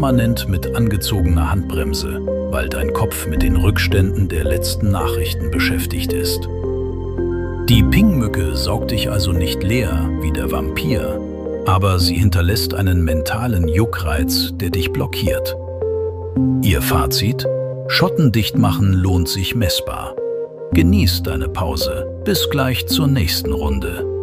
permanent mit angezogener Handbremse, weil dein Kopf mit den Rückständen der letzten Nachrichten beschäftigt ist. Die Pingmücke saugt dich also nicht leer wie der Vampir, aber sie hinterlässt einen mentalen Juckreiz, der dich blockiert. Ihr Fazit? Schotten dicht machen lohnt sich messbar. Genieß deine Pause. Bis gleich zur nächsten Runde.